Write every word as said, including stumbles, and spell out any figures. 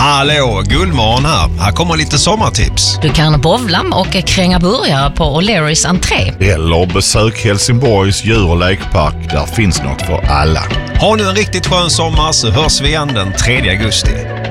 Hallå, Gullmorgon här. Här kommer lite sommartips. Du kan bowla och kränga burgare på O'Learys entré. Eller besök Helsingborgs djur- och lekpark. Där finns något för alla. Ha nu en riktigt skön sommar så hörs vi igen den tredje augusti.